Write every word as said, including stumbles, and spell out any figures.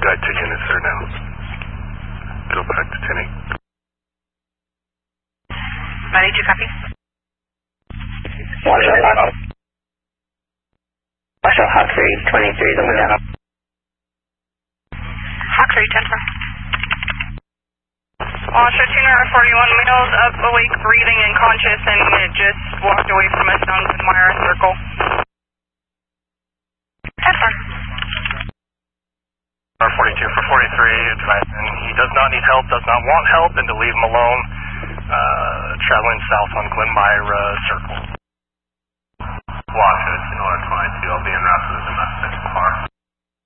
Guide two units there now. Go back to ten eight. nine eight two, copy. Watch out, Hawk. Watch out, Hawk three, twenty-three, the window. Hawk three, ten four. Watch thirteen forty-one, males up, awake, breathing, and conscious, and it just walked away from us down the Myra Circle. ten four. R forty-two for forty-three, advising he does not need help, does not want help, and to leave him alone. Uh, traveling south on Glenmyra Circle. Watch it, it's North twenty-two, I'll be in route to the domestic car.